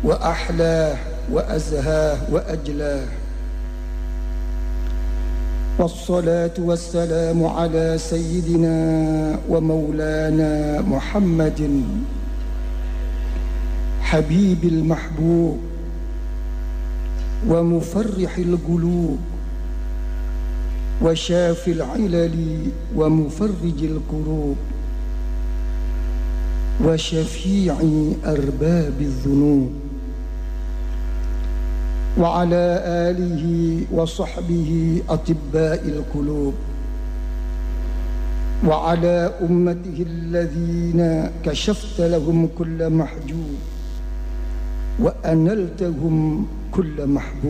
وأحلاه وأزهاه وأجلاه، والصلاة والسلام على سيدنا ومولانا محمد حبيب المحبوب ومفرح القلوب وشافي العلل ومفرج الكروب وشفيع أرباب الذنوب، وعلى آله وصحبه أطباء القلوب، وعلى أمته الذين كشفت لهم كل محجوب وأنلتهم كل محبوب.